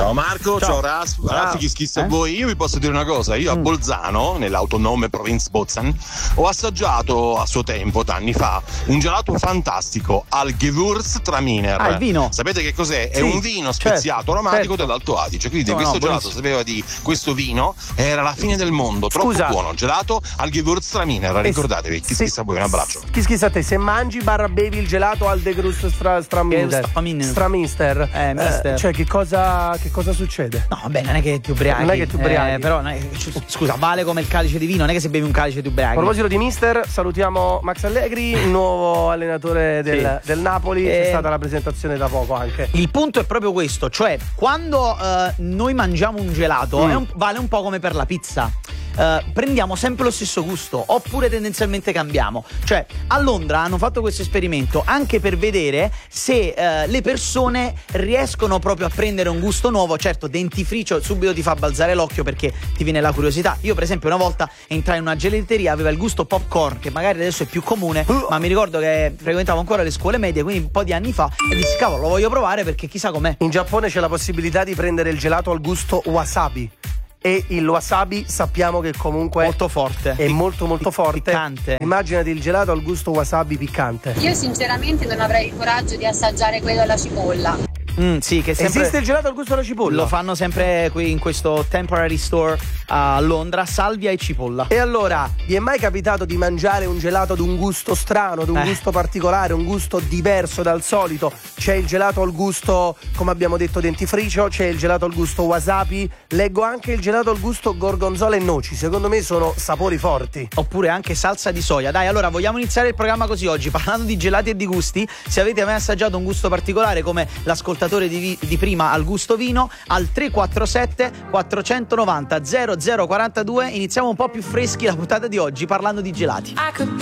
Ciao Marco, ciao Ras, raffichi schizzo a voi. Io vi posso dire una cosa, io a Bolzano, nell'autonome province Bozen, ho assaggiato a suo tempo, anni fa, un gelato fantastico al Gewürztraminer. Il vino. Sapete che cos'è? È un vino speziato, aromatico dell'Alto Adige. Quindi questo gelato sapeva di questo vino, era la fine del mondo, troppo buono. Gelato al Gewürztraminer, ricordatevi, schizzo a voi, un abbraccio. Schizzo a te, se mangi bevi il gelato al Gewürztraminer, mister. cioè che cosa succede? No, vabbè, non è che ti ubriachi. Però scusa, vale come il calice di vino, non è che se bevi un calice ti ubriachi. A proposito di mister, salutiamo Max Allegri, il nuovo allenatore del Napoli. C'è stata la presentazione da poco anche. Il punto è proprio questo, cioè quando noi mangiamo un gelato vale un po' come per la pizza. Prendiamo sempre lo stesso gusto oppure tendenzialmente cambiamo. Cioè a Londra hanno fatto questo esperimento anche per vedere se le persone riescono proprio a prendere un gusto nuovo. Certo, dentifricio subito ti fa balzare l'occhio perché ti viene la curiosità. Io per esempio una volta entrai in una gelateria, aveva il gusto popcorn, che magari adesso è più comune, ma mi ricordo che frequentavo ancora le scuole medie, quindi un po' di anni fa, e dissi cavolo, lo voglio provare perché chissà com'è. In Giappone c'è la possibilità di prendere il gelato al gusto wasabi. E il wasabi sappiamo che comunque molto forte, è molto forte, piccante. Immaginati il gelato al gusto wasabi piccante. Io sinceramente non avrei il coraggio di assaggiare quello alla cipolla. Sì, che sempre esiste il gelato al gusto della cipolla? Lo fanno sempre qui in questo temporary store a Londra, salvia e cipolla. E allora, vi è mai capitato di mangiare un gelato di un gusto strano, di un gusto particolare, un gusto diverso dal solito? C'è il gelato al gusto, come abbiamo detto, dentifricio, c'è il gelato al gusto wasabi, leggo anche il gelato al gusto gorgonzola e noci. Secondo me sono sapori forti. Oppure anche salsa di soia. Dai, allora vogliamo iniziare il programma così oggi, parlando di gelati e di gusti. Se avete mai assaggiato un gusto particolare come l'ascoltatore di prima al gusto vino, al 347 490 0042 iniziamo un po' più freschi la puntata di oggi parlando di gelati. I could